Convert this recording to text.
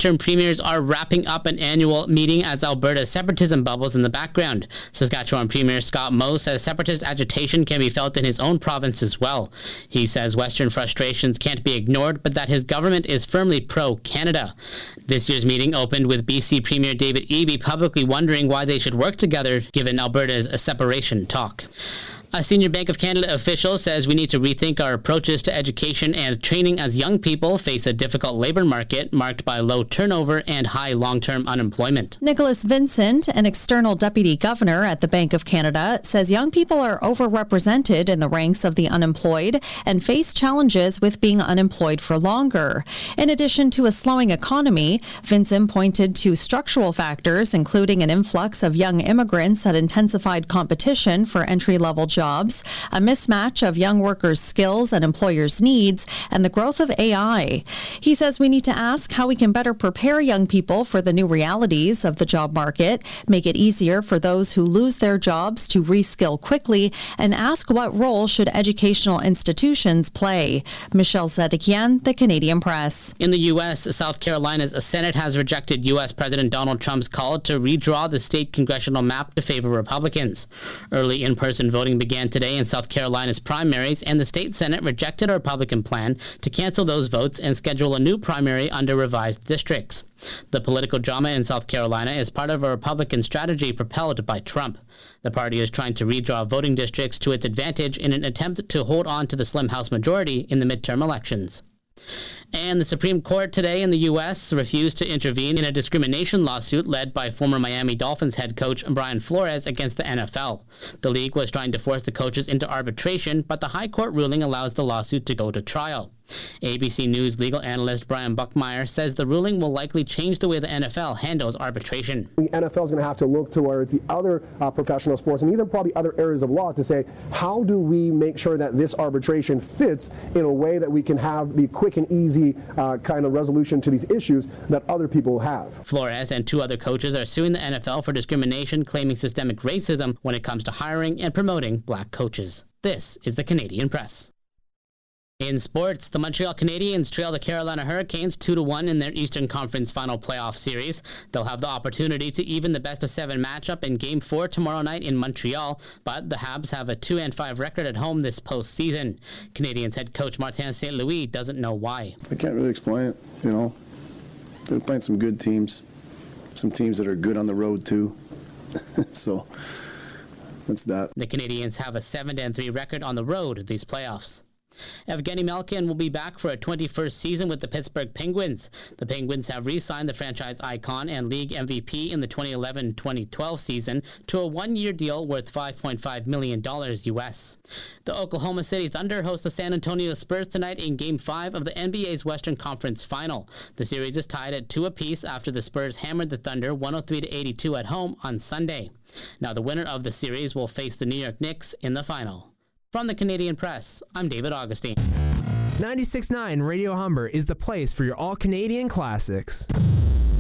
Western premiers are wrapping up an annual meeting as Alberta's separatism bubbles in the background. Saskatchewan Premier Scott Moe says separatist agitation can be felt in his own province as well. He says Western frustrations can't be ignored, but that his government is firmly pro-Canada. This year's meeting opened with BC Premier David Eby publicly wondering why they should work together given Alberta's separation talk. A senior Bank of Canada official says we need to rethink our approaches to education and training as young people face a difficult labor market marked by low turnover and high long-term unemployment. Nicholas Vincent, an external deputy governor at the Bank of Canada, says young people are overrepresented in the ranks of the unemployed and face challenges with being unemployed for longer. In addition to a slowing economy, Vincent pointed to structural factors, including an influx of young immigrants that intensified competition for entry-level jobs, a mismatch of young workers' skills and employers' needs, and the growth of AI. He says we need to ask how we can better prepare young people for the new realities of the job market, make it easier for those who lose their jobs to reskill quickly, and ask what role should educational institutions play. Michelle Zedekian, The Canadian Press. In the U.S., South Carolina's Senate has rejected U.S. President Donald Trump's call to redraw the state congressional map to favor Republicans. Early in-person voting began today in South Carolina's primaries, and the state Senate rejected a Republican plan to cancel those votes and schedule a new primary under revised districts. The political drama in South Carolina is part of a Republican strategy propelled by Trump. The party is trying to redraw voting districts to its advantage in an attempt to hold on to the slim House majority in the midterm elections. And the Supreme Court today in the U.S. refused to intervene in a discrimination lawsuit led by former Miami Dolphins head coach Brian Flores against the NFL. The league was trying to force the coaches into arbitration, but the high court ruling allows the lawsuit to go to trial. ABC News legal analyst Brian Buckmeyer says the ruling will likely change the way the NFL handles arbitration. The NFL is going to have to look towards the other professional sports and even probably other areas of law to say, how do we make sure that this arbitration fits in a way that we can have the quick and easy kind of resolution to these issues that other people have. Flores and two other coaches are suing the NFL for discrimination, claiming systemic racism when it comes to hiring and promoting black coaches. This is the Canadian Press. In sports, the Montreal Canadiens trail the Carolina Hurricanes 2-1 in their Eastern Conference Final Playoff Series. They'll have the opportunity to even the best-of-7 matchup in Game 4 tomorrow night in Montreal, but the Habs have a 2-5 record at home this postseason. Canadiens head coach Martin St. Louis doesn't know why. I can't really explain it, you know. They're playing some good teams, some teams that are good on the road too. So that's that. The Canadiens have a 7-3 record on the road these playoffs. Evgeny Malkin will be back for a 21st season with the Pittsburgh Penguins. The Penguins have re-signed the franchise icon and league MVP in the 2011-2012 season to a one-year deal worth $5.5 million US. The Oklahoma City Thunder host the San Antonio Spurs tonight in Game 5 of the NBA's Western Conference Final. The series is tied at 2 apiece after the Spurs hammered the Thunder 103-82 at home on Sunday. Now the winner of the series will face the New York Knicks in the final. From the Canadian Press, I'm David Augustine. 96.9 Radio Humber is the place for your all-Canadian classics.